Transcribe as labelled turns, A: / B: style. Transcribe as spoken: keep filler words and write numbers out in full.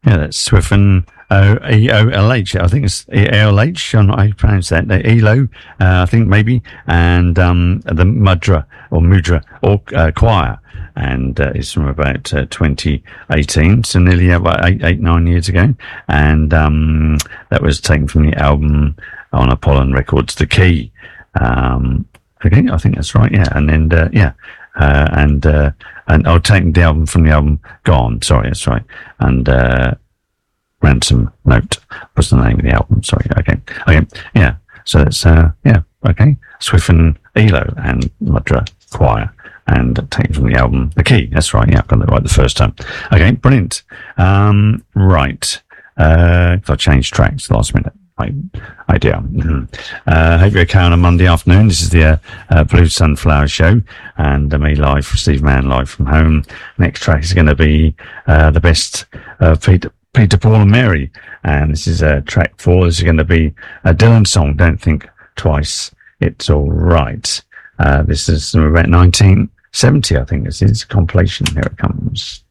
A: Yeah, that's Swiffen O E O L H. I think it's E O L H. I'm not how you pronounce that. The E L O, uh, I think maybe, and um, the Mudra or Mudra or uh, Choir, and uh, it's from about uh, twenty eighteen, so nearly about eight, eight, nine years ago, and um, that was taken from the album on Apollon Records, The Key. Um, okay, I think that's right. Yeah, and then uh, yeah. Uh, and uh, and I'll take the album from the album Gone. Sorry, that's right. And uh, Ransom Note was the name of the album. Sorry. Okay. Okay. Yeah. So it's uh, yeah. Okay. Swiffen E L O and Mudra Choir, and taken from the album The Key. That's right. Yeah, I got that right the first time. Okay. Brilliant. Um, right. Uh, I changed tracks last minute. I, idea. Mm-hmm. Uh, hope you're okay on a Monday afternoon. This is the uh, uh, Blue Sunflower Show, and uh, me live, Steve Mann live from home. Next track is going to be uh, the best of Peter, Peter, Paul, and Mary, and this is uh, track four. This is going to be a Dylan song. Don't think twice. It's all right. Uh, this is from about nineteen seventy, I think. This is compilation. Here it comes.